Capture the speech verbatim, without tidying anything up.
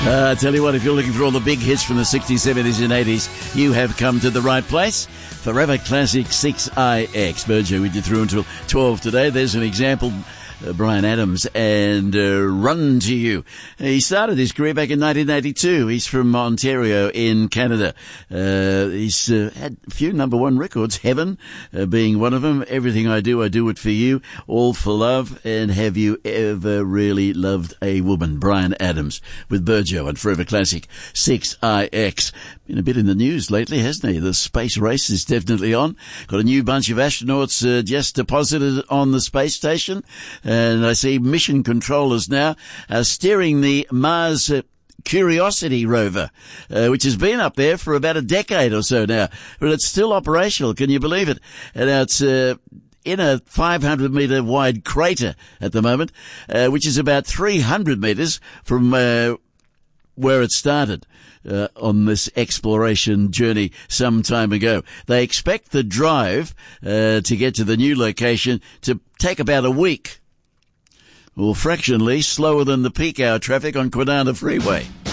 Uh, I tell you what, if you're looking for all the big hits from the sixties, seventies and eighties, you have come to the right place. Forever Classic six I X. Burjo with you through until twelve today. There's an example. Uh, Bryan Adams and uh, Run to You. He started his career back in nineteen eighty-two. He's from Ontario in Canada. Uh, he's uh, had a few number one records, Heaven uh, being one of them. Everything I Do, I Do It For You, All For Love, and Have You Ever Really Loved a Woman? Bryan Adams with Burjo and Forever Classic six I X. Been a bit in the news lately, hasn't he? The space race is definitely on. Got a new bunch of astronauts uh, just deposited on the space station. And I see mission controllers now are steering the Mars uh, Curiosity rover, uh, which has been up there for about a decade or so now. But it's still operational. Can you believe it? And now it's uh, in a five hundred metre wide crater at the moment, uh, which is about three hundred metres from uh, where it started. Uh, on this exploration journey some time ago. They expect the drive uh, to get to the new location to take about a week. Well, fractionally slower than the peak hour traffic on Kwinana Freeway.